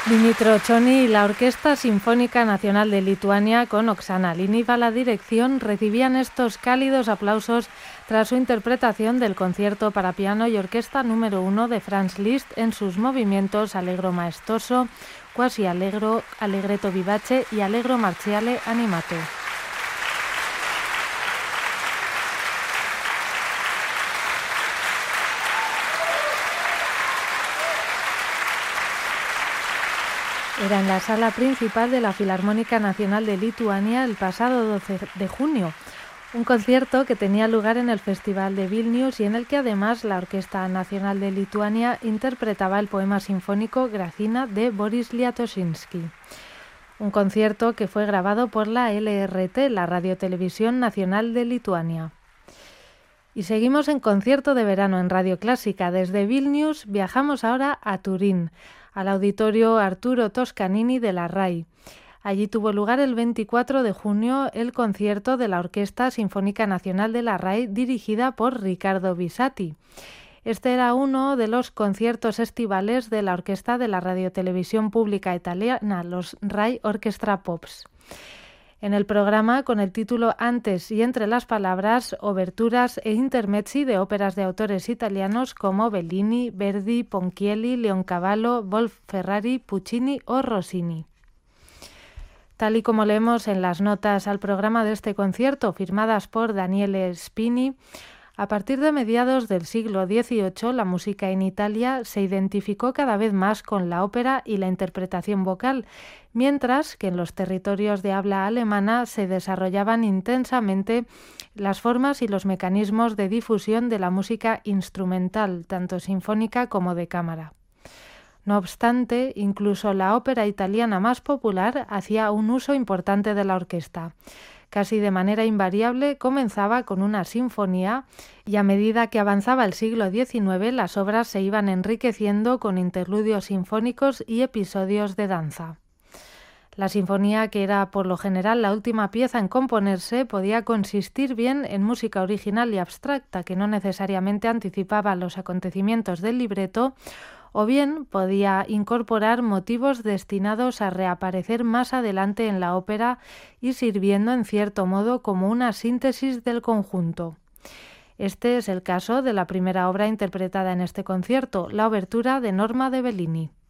Dmytro Choni y la Orquesta Sinfónica Nacional de Lituania, con Oksana Liniv a la dirección, recibían estos cálidos aplausos tras su interpretación del concierto para piano y orquesta número 1 de Franz Liszt en sus movimientos Allegro maestoso, Quasi allegro, Allegretto vivace y Allegro marziale animato. Era en la sala principal de la Filarmónica Nacional de Lituania el pasado 12 de junio, un concierto que tenía lugar en el Festival de Vilnius y en el que además la Orquesta Nacional de Lituania interpretaba el poema sinfónico Gracina de Boris Liatoshinsky. Un concierto que fue grabado por la LRT, la Radiotelevisión Nacional de Lituania. Y seguimos en concierto de verano en Radio Clásica. Desde Vilnius viajamos ahora a Turín, al auditorio Arturo Toscanini de la RAI. Allí tuvo lugar el 24 de junio el concierto de la Orquesta Sinfónica Nacional de la RAI, dirigida por Riccardo Bisatti. Este era uno de los conciertos estivales de la orquesta de la Radiotelevisión Pública Italiana, los RAI Orchestra Pops. En el programa, con el título Antes y entre las palabras, oberturas e intermezzi de óperas de autores italianos como Bellini, Verdi, Ponchielli, Leoncavallo, Wolf Ferrari, Puccini o Rossini. Tal y como leemos en las notas al programa de este concierto, firmadas por Daniele Spini, a partir de mediados del siglo XVIII, la música en Italia se identificó cada vez más con la ópera y la interpretación vocal, mientras que en los territorios de habla alemana se desarrollaban intensamente las formas y los mecanismos de difusión de la música instrumental, tanto sinfónica como de cámara. No obstante, incluso la ópera italiana más popular hacía un uso importante de la orquesta. Casi de manera invariable comenzaba con una sinfonía y a medida que avanzaba el siglo XIX las obras se iban enriqueciendo con interludios sinfónicos y episodios de danza. La sinfonía, que era por lo general la última pieza en componerse, podía consistir bien en música original y abstracta que no necesariamente anticipaba los acontecimientos del libreto, o bien podía incorporar motivos destinados a reaparecer más adelante en la ópera y sirviendo en cierto modo como una síntesis del conjunto. Este es el caso de la primera obra interpretada en este concierto, la obertura de Norma de Bellini.